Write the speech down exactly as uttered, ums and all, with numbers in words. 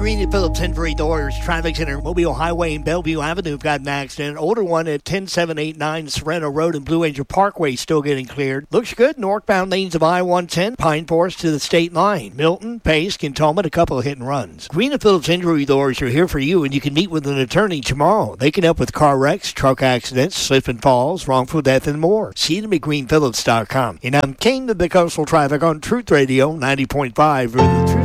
Green and Phillips Henry Doors Traffic Center, Mobile Highway and Bellevue Avenue got an accident. Older one at ten seven eight nine Sorrento Road and Blue Angel Parkway still getting cleared. Looks good. Northbound lanes of I one ten, Pine Forest to the state line. Milton, Pace, Cantonment, a couple of hit and runs. Green and Phillips Injury Doors are here for you, and you can meet with an attorney tomorrow. They can help with car wrecks, truck accidents, slip and falls, wrongful death, and more. See them at green phillips dot com. And I'm King of the Coastal Traffic on Truth Radio ninety point five.